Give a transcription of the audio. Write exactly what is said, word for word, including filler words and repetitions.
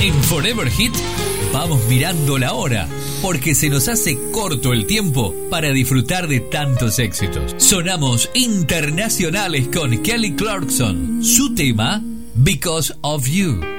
En Forever Hit vamos mirando la hora, porque se nos hace corto el tiempo para disfrutar de tantos éxitos. Sonamos internacionales con Kelly Clarkson, su tema Because of You.